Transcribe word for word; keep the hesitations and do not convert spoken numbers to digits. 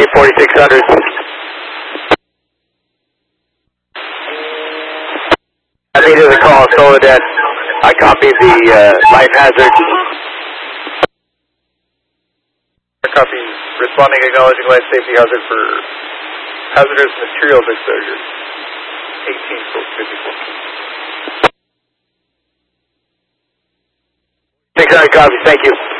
forty-six hundred. I needed a call, Soledad. I copied the uh, life hazard. Copy. Responding, acknowledging life safety hazard for hazardous materials exposure. eighteen fifty-four. six hundred copies, thank you.